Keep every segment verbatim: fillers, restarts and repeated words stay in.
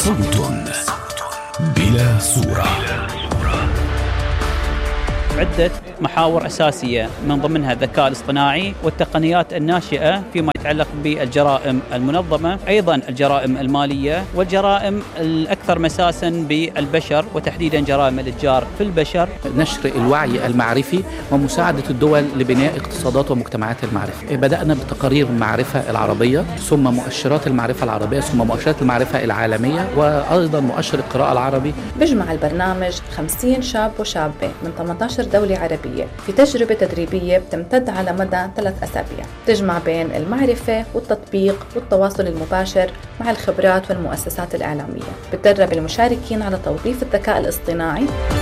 صوت بلا صورة. عدة محاور أساسية من ضمنها الذكاء الاصطناعي والتقنيات الناشئة فيما يتعلق بالجرائم المنظمة، أيضا الجرائم المالية والجرائم الأكثر مساسا بالبشر وتحديدا جرائم الإتجار في البشر. نشر الوعي المعرفي ومساعدة الدول لبناء اقتصادات ومجتمعات المعرفة. بدأنا بتقارير المعرفة العربية، ثم مؤشرات المعرفة العربية، ثم مؤشرات المعرفة العالمية، وأيضا مؤشر القراءة العربي. بيجمع البرنامج خمسين شاب وشابة من ثمانية عشر دولة عربية في تجربة تدريبية بتمتد على مدى ثلاث أسابيع، تجمع بين المعرفة والتطبيق والتواصل المباشر مع الخبرات والمؤسسات الإعلامية. بتدرب المشاركين على توظيف الذكاء الاصطناعي.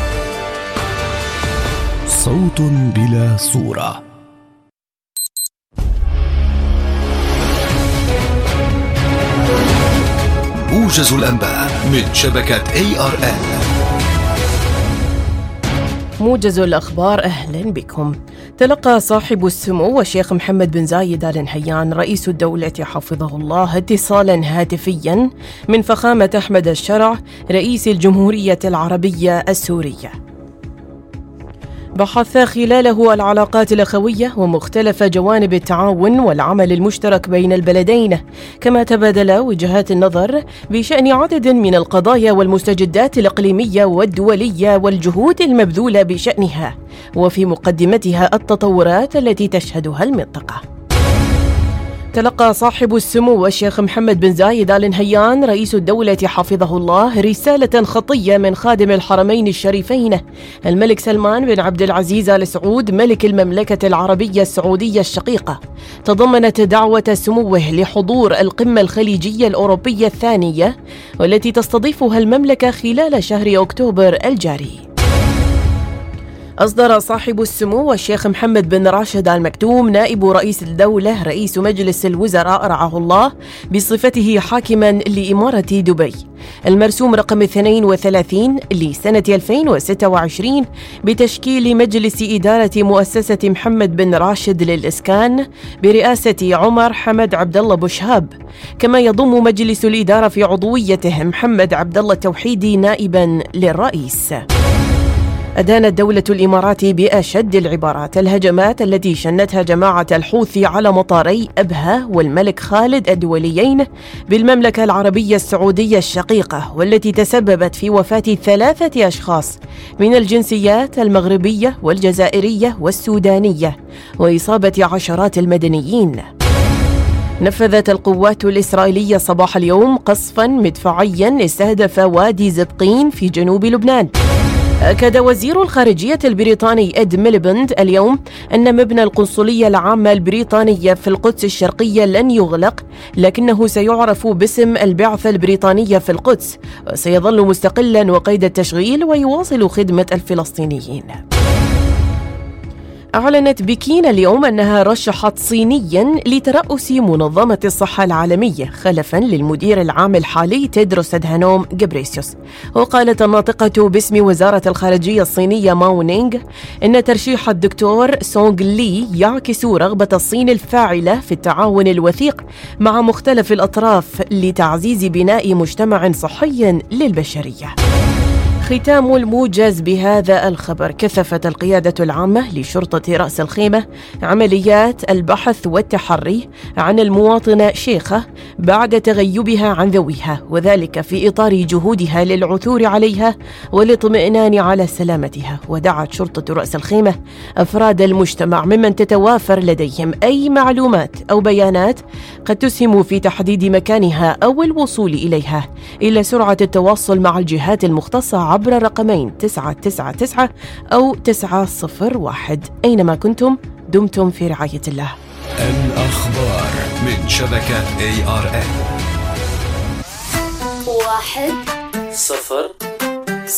صوت بلا صورة. موجز الأنباء من شبكة إيه آر إل. موجز الأخبار، أهلا بكم. تلقى صاحب السمو الشيخ محمد بن زايد آل نهيان رئيس الدولة حفظه الله اتصالا هاتفيا من فخامة أحمد الشرع رئيس الجمهورية العربية السورية. بحث خلاله العلاقات الأخوية ومختلف جوانب التعاون والعمل المشترك بين البلدين، كما تبادل وجهات النظر بشأن عدد من القضايا والمستجدات الإقليمية والدولية والجهود المبذولة بشأنها، وفي مقدمتها التطورات التي تشهدها المنطقة. تلقى صاحب السمو الشيخ محمد بن زايد آل نهيان رئيس الدولة حفظه الله رسالة خطية من خادم الحرمين الشريفين الملك سلمان بن عبد العزيز آل سعود ملك المملكة العربية السعودية الشقيقة، تضمنت دعوة سموه لحضور القمة الخليجية الأوروبية الثانية والتي تستضيفها المملكة خلال شهر أكتوبر الجاري. أصدر صاحب السمو الشيخ محمد بن راشد آل مكتوم نائب رئيس الدولة رئيس مجلس الوزراء رعاه الله بصفته حاكما لإمارة دبي المرسوم رقم اثنين وثلاثين لسنة ألفين وستة وعشرين بتشكيل مجلس إدارة مؤسسة محمد بن راشد للإسكان برئاسة عمر حمد عبد الله بوشهاب، كما يضم مجلس الإدارة في عضويته محمد عبد الله التوحيدي نائبا للرئيس. أدانت دولة الإمارات بأشد العبارات الهجمات التي شنتها جماعة الحوثي على مطاري أبها والملك خالد الدوليين بالمملكة العربية السعودية الشقيقة، والتي تسببت في وفاة ثلاثة أشخاص من الجنسيات المغربية والجزائرية والسودانية وإصابة عشرات المدنيين. نفذت القوات الإسرائيلية صباح اليوم قصفا مدفعيا استهدف وادي زبقين في جنوب لبنان. أكد وزير الخارجية البريطاني إد ميليبند اليوم أن مبنى القنصلية العامة البريطانية في القدس الشرقية لن يغلق، لكنه سيعرف باسم البعثة البريطانية في القدس وسيظل مستقلا وقيد التشغيل ويواصل خدمة الفلسطينيين. أعلنت بكين اليوم أنها رشحت صينيا لترأس منظمة الصحة العالمية خلفا للمدير العام الحالي تيدروس أدهانوم غبريسيوس. وقالت الناطقة باسم وزارة الخارجية الصينية ماو نينغ إن ترشيح الدكتور سونغ لي يعكس رغبة الصين الفاعلة في التعاون الوثيق مع مختلف الأطراف لتعزيز بناء مجتمع صحي للبشرية. ختام الموجز بهذا الخبر. كثفت القيادة العامة لشرطة رأس الخيمة عمليات البحث والتحري عن المواطنة شيخة بعد تغيبها عن ذويها، وذلك في إطار جهودها للعثور عليها والاطمئنان على سلامتها. ودعت شرطة رأس الخيمة أفراد المجتمع ممن تتوافر لديهم أي معلومات أو بيانات قد تسهم في تحديد مكانها أو الوصول إليها إلى سرعة التواصل مع الجهات المختصة عبر رقمين تسعة تسعة تسعة أو تسعة صفر واحد. أينما كنتم دمتم في رعاية الله. الأخبار من شبكة إيه آر إل. واحد صفر